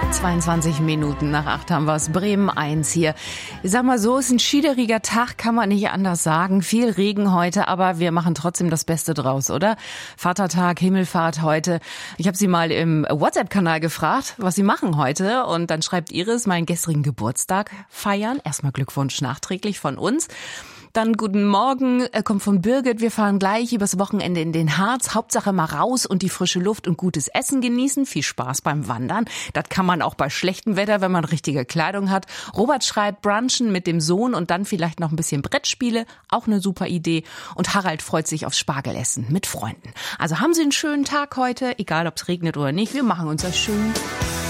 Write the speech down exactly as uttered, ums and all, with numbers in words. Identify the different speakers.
Speaker 1: zweiundzwanzig Minuten nach acht haben wir es. Bremen eins hier. Ich sag mal so, ist ein schiederiger Tag, kann man nicht anders sagen. Viel Regen heute, aber wir machen trotzdem das Beste draus, oder? Vatertag, Himmelfahrt heute. Ich habe sie mal im WhatsApp-Kanal gefragt, was sie machen heute. Und dann schreibt Iris, meinen gestrigen Geburtstag feiern. Erstmal Glückwunsch nachträglich von uns. Dann guten Morgen, kommt von Birgit. Wir fahren gleich übers Wochenende in den Harz. Hauptsache mal raus und die frische Luft und gutes Essen genießen. Viel Spaß beim Wandern. Das kann man auch bei schlechtem Wetter, wenn man richtige Kleidung hat. Robert schreibt, brunchen mit dem Sohn und dann vielleicht noch ein bisschen Brettspiele. Auch eine super Idee. Und Harald freut sich aufs Spargelessen mit Freunden. Also haben Sie einen schönen Tag heute, egal ob es regnet oder nicht. Wir machen uns das schön.